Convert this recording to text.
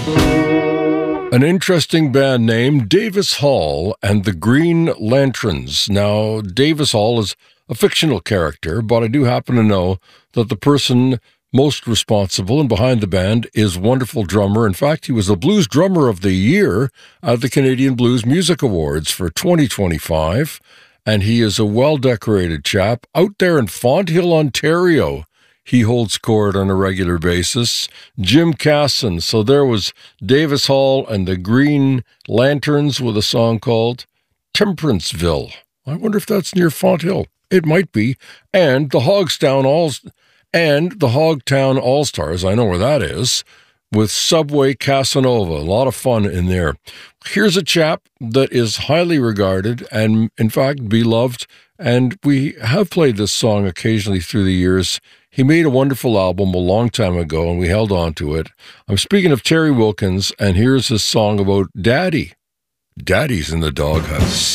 An interesting band name, Davis Hall and the Green Lanterns. Now, Davis Hall is a fictional character, but I do happen to know that the person most responsible and behind the band is wonderful drummer. In fact, he was the Blues Drummer of the Year at the Canadian Blues Music Awards for 2025, and he is a well-decorated chap out there in Fonthill, Ontario. He holds court on a regular basis. Jim Casson. So there was Davis Hall and the Green Lanterns with a song called Temperanceville. I wonder if that's near Fonthill. It might be. And the Hogtown All-Stars, I know where that is, with Subway Casanova. A lot of fun in there. Here's a chap that is highly regarded and, in fact, beloved, and we have played this song occasionally through the years. He made a wonderful album a long time ago, and we held on to it. I'm speaking of Terry Wilkins, and here's his song about Daddy. Daddy's in the doghouse.